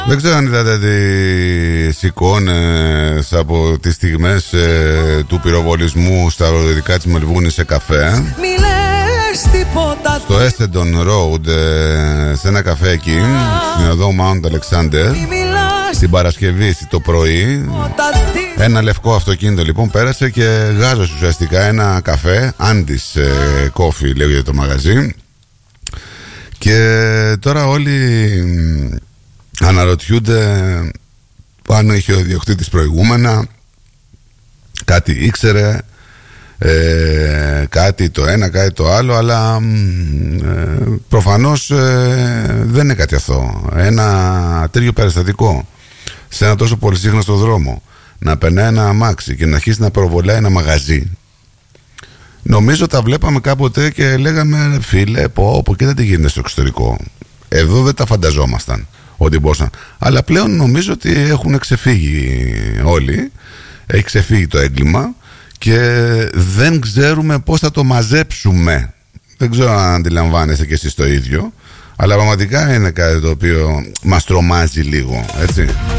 Δεν ξέρω αν είδατε τις εικόνες από τις στιγμές του πυροβολισμού στα αγροτικά της Μελβούνης σε καφέ. Στο Essendon Road, σε ένα καφέ εκεί, στην οδό Mount Alexander, την Παρασκευή το πρωί. Ένα λευκό αυτοκίνητο λοιπόν πέρασε και γάζωσε ουσιαστικά ένα καφέ, Andy's Coffee λέγεται το μαγαζί. Και τώρα όλοι αναρωτιούνται πάνω είχε ο ιδιοκτήτης προηγούμενα, κάτι ήξερε, κάτι το ένα, κάτι το άλλο, αλλά προφανώς δεν είναι κάτι αυτό. Ένα τέτοιο περιστατικό σε ένα τόσο πολυσύχναστο δρόμο, να περνάει ένα αμάξι και να αρχίσει να προβολάει ένα μαγαζί. Νομίζω τα βλέπαμε κάποτε και λέγαμε φίλε, πω κοίτα τι γίνεται στο εξωτερικό. Εδώ δεν τα φανταζόμασταν ότι μπορούσαν. Αλλά πλέον νομίζω ότι έχουν ξεφύγει όλοι. Έχει ξεφύγει το έγκλημα και δεν ξέρουμε πώς θα το μαζέψουμε. Δεν ξέρω αν αντιλαμβάνεστε και εσείς το ίδιο, αλλά πραγματικά είναι κάτι το οποίο μας τρομάζει λίγο, έτσι.